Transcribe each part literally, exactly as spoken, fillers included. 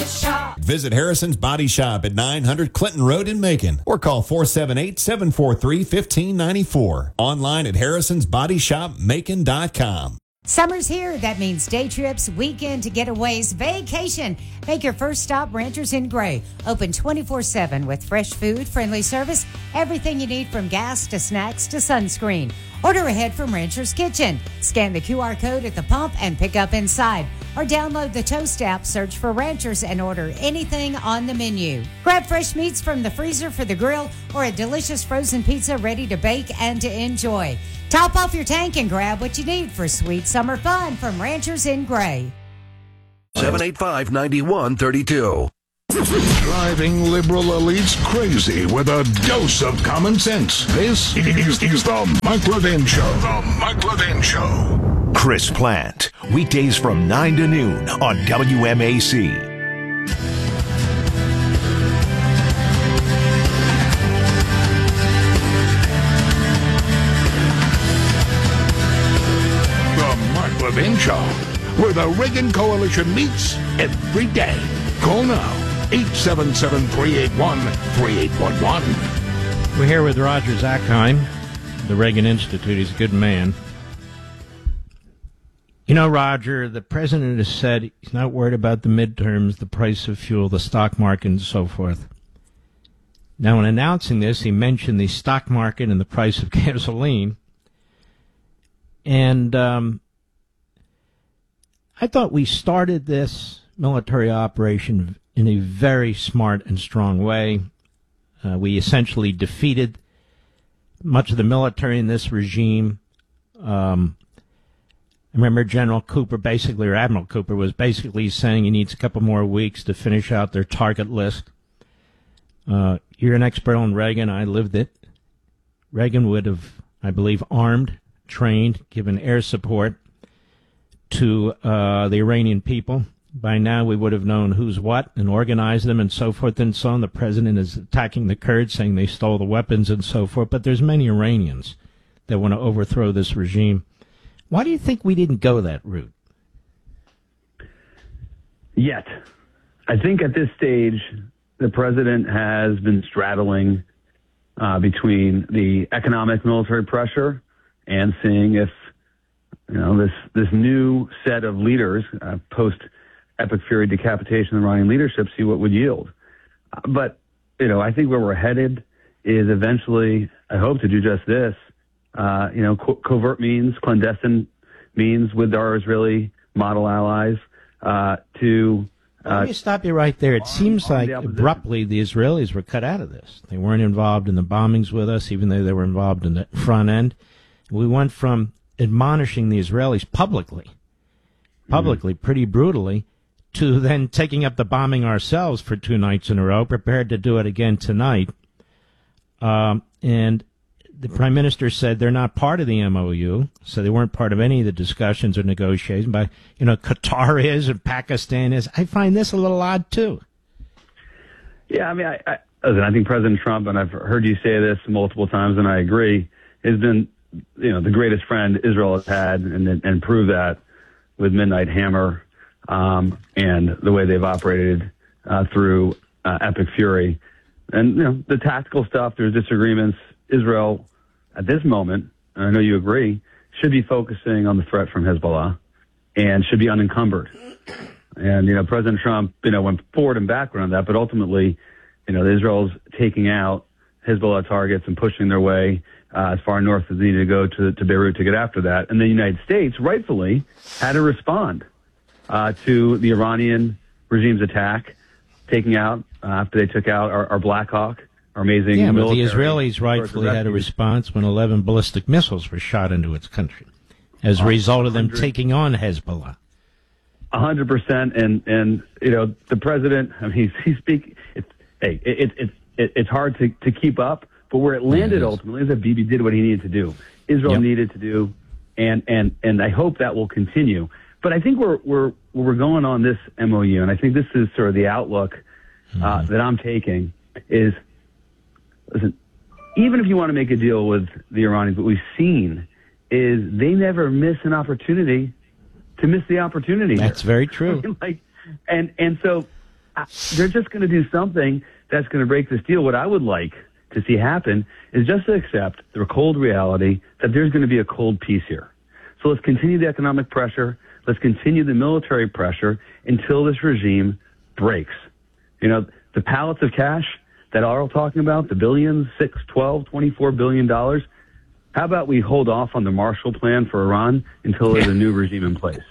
shop. Visit Harrison's Body Shop at nine hundred Clinton Road in Macon or call four seven eight, seven four three, one five nine four. Online at harrisons body shop macon dot com. Summer's here. That means day trips, weekend getaways, vacation. Make your first stop Ranchers in Gray. Open twenty-four seven with fresh food, friendly service, everything you need from gas to snacks to sunscreen. Order ahead from Rancher's Kitchen. Scan the Q R code at the pump and pick up inside. Or download the Toast app, search for Ranchers, and order anything on the menu. Grab fresh meats from the freezer for the grill or a delicious frozen pizza ready to bake and to enjoy. Top off your tank and grab what you need for sweet summer fun from Ranchers in Gray. seven eight five, nine one three two. Driving liberal elites crazy with a dose of common sense. This is, is the Mike Levin Show. The Mike Levin Show. Chris Plant, weekdays from nine to noon on W M A C. The Mike Levin Show, where the Reagan Coalition meets every day. Call now, eight seven seven, three eight one, three eight one one. We're here with Roger Zakheim, the Reagan Institute. He's a good man. You know, Roger, the president has said he's not worried about the midterms, the price of fuel, the stock market, and so forth. Now, in announcing this, he mentioned the stock market and the price of gasoline. And um, I thought we started this military operation in a very smart and strong way. Uh, we essentially defeated much of the military in this regime. Um, I remember General Cooper basically, or Admiral Cooper, was basically saying he needs a couple more weeks to finish out their target list. Uh, you're an expert on Reagan. I lived it. Reagan would have, I believe, armed, trained, given air support to uh, the Iranian people. By now we would have known who's what and organized them and so forth and so on. The president is attacking the Kurds, saying they stole the weapons and so forth. But there's many Iranians that want to overthrow this regime. Why do you think we didn't go that route? Yet. I think at this stage, the president has been straddling uh, between the economic military pressure and seeing if, you know, this, this new set of leaders, uh, post-Epic Fury decapitation of Iranian leadership, see what would yield. Uh, but, you know, I think where we're headed is eventually, I hope, to do just this. Uh, you know, co- covert means, clandestine means with our Israeli model allies uh, to... Uh, Let me stop you right there. It seems like abruptly the Israelis were cut out of this. They weren't involved in the bombings with us, even though they were involved in the front end. We went from admonishing the Israelis publicly, publicly, mm-hmm. pretty brutally, to then taking up the bombing ourselves for two nights in a row, prepared to do it again tonight. Um, and... The prime minister said they're not part of the M O U, so they weren't part of any of the discussions or negotiations. But, you know, Qatar is and Pakistan is. I find this a little odd, too. Yeah, I mean, I, I, listen, I think President Trump, and I've heard you say this multiple times, and I agree, has been, you know, the greatest friend Israel has had, and, and proved that with Midnight Hammer um, and the way they've operated uh, through uh, Epic Fury. And, you know, the tactical stuff, there's disagreements. Israel, at this moment, and I know you agree, should be focusing on the threat from Hezbollah and should be unencumbered. And, you know, President Trump, you know, went forward and backward on that, but ultimately, you know, Israel's taking out Hezbollah targets and pushing their way uh, as far north as they needed to go to, to Beirut to get after that. And the United States, rightfully, had to respond uh, to the Iranian regime's attack, taking out, uh, after they took out our, our Black Hawk, amazing yeah, military. But the Israelis rightfully had a response when eleven ballistic missiles were shot into its country as a result of them taking on Hezbollah. A hundred percent, and and you know the president. I mean, he's he's speak. It's hey, it, it, it, it's hard to, to keep up, but where it landed ultimately is that Bibi did what he needed to do. Israel yep. needed to do, and and and I hope that will continue. But I think we're we're we're going on this M O U, and I think this is sort of the outlook uh, mm-hmm. that I'm taking is. Listen, even if you want to make a deal with the Iranians, what we've seen is they never miss an opportunity to miss the opportunity. That's here. very true. I mean, like, and and so I, they're just going to do something that's going to break this deal. What I would like to see happen is just to accept the cold reality that there's going to be a cold peace here. So let's continue the economic pressure. Let's continue the military pressure until this regime breaks. You know, the pallets of cash that are all talking about, the billions, six, twelve, twenty-four billion dollars. How about we hold off on the Marshall Plan for Iran until there's a new regime in place?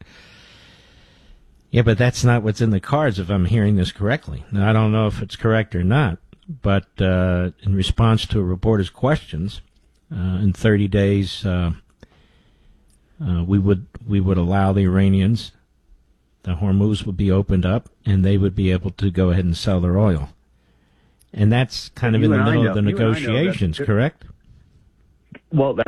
Yeah, but that's not what's in the cards, if I'm hearing this correctly. Now, I don't know if it's correct or not, but uh, in response to a reporter's questions, uh, in thirty days, uh, uh, we would we would allow the Iranians, the Hormuz would be opened up, and they would be able to go ahead and sell their oil. And that's kind of You in the and I middle know- of the you and I know that- negotiations, correct? Well,